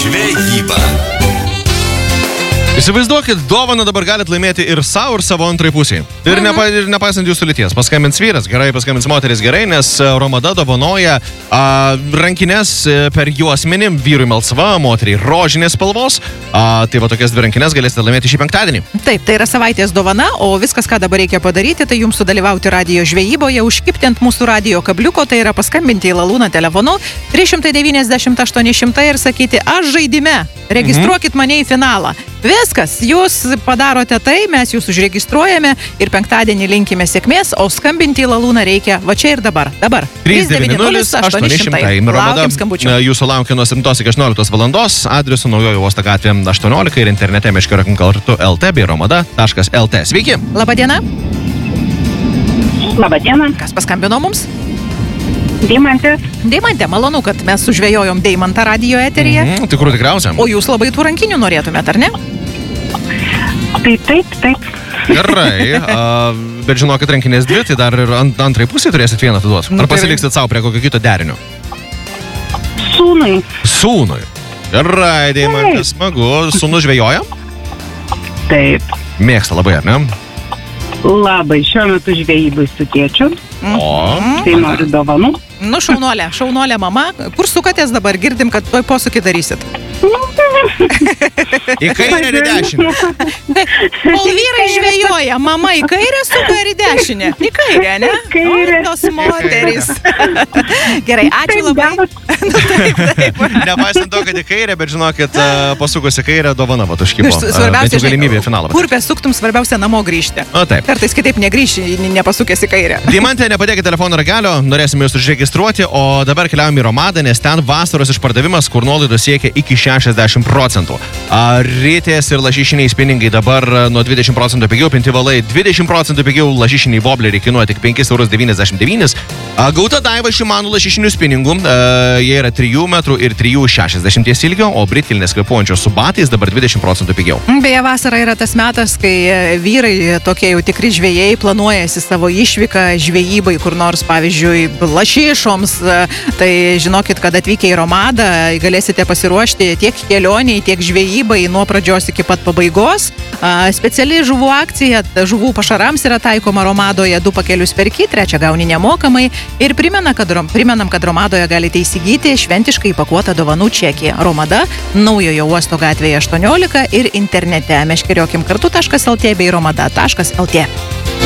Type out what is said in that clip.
žvejyba. Įsivaizduokit, dovaną dabar galite laimėti ir savo, ir savo antrai pusiai. Ir nepaisant jūsų lyties. Paskambins vyras gerai, paskambins moteris gerai, nes Romada dovanoja rankinės per juosmenį, vyrui melsva, moteriai rožinės spalvos. Tai va tokias dvi rankinės galėsite laimėti šį penktadienį. Taip, tai yra savaitės dovana, o viskas, ką dabar reikia padaryti, tai jums sudalyvauti radijo žvejyboje, užkipti ant mūsų radijo kabliuko, tai yra paskambinti į Lalūną telefonu 390 800 ir sakyti, aš žaidime, registruokit mane į finalą. Viskas, jūs padarote tai, mes jūs užregistruojame ir penktadienį linkime sėkmės, o skambinti į Lalūną reikia va čia ir dabar. 390 800. Laukiam skambučių. Jūsų laukia nuo 7 iki 18 valandos, adresu Naujojo uosto gatvė 18 ir internete meškeriokim.lt bei romada.lt. Sveiki! Labadiena. Labadiena. Kas paskambino mums? Deimantė. Deimantė, malonu, kad mes sužvejojom Deimantą radijo eteryje. Tikrų tikriausia. O jūs labai tų rankinių norėtumėt, ar ne? Tai taip. Gerai, bet žinokit, rankinės dvi, tai dar ir antrai pusė turėsit vieną atiduoti. Ar pasiliksit savo prie kokio kito derinio? Sūnui. Gerai, Deimantė, smagu. Sūnus žvejoja? Taip. Mėgsta labai, ar ne? Labai, šiuo metu žvejybai su tėčiu. Tai noriu dovanų. Nu, šaunuolė mama. Kur sukatės dabar? Girdim, kad toj posūkį darysit. Į kairę ir į dešinę. Kol vyrai žvejoja, mama į kairę suka ir į dešinę. Į kairę, ne? Kairę. O, tos moterys. Gerai, ačiū labai. Taip. Nepaisant to, kad į kairę, bet žinokit, pasukus į kairę dovana vat užkipo. Svarbiausia, galimybė į finalą. Kur besuktum, svarbiausia namo grįžti. O, taip. Kartais kitaip negrįši, nepasukęs į kairę. Deimantė, nepadėkite telefono ragelio, norėsime jūs užregistruoti, o dabar keliaujame į Romadą, nes ten vasaros išpardavimas, kur nuolaidos siekia iki 60%. Rytės ir lašišiniai spiningai dabar nuo 20% pigiau, pinti-valai 20% pigiau, lašišiniai vobleriai kainuoja tik 5,99 €. Gauta Daiva Šimanų lašišinių spiningų, jie yra 3 metrų ir 3,60 ilgio, o britkelnės kvėpuojančios su batais dabar 20% pigiau. Beje, vasara yra tas metas, kai vyrai, tokie jau tikri žvejai, planuojasi savo išvyką žvejybai kur nors, pavyzdžiui, lašišoms. Tai žinokit, kad atvykę į Romadą galėsite pasiruošti tiek kelioniai, tiek žvejybai nuo pradžios iki pat pabaigos. Speciali žuvų akcija, žuvų pašarams yra taikoma Romadoje, 2 pakelius perki, 3 gauni nemokamai. Ir primenam, kad Romadoje galite įsigyti šventiškai įpakuotą dovanų čekį. Romada, Naujojo uosto gatvėje 18 ir internete meškeriokim kartu.lt bei romada.lt.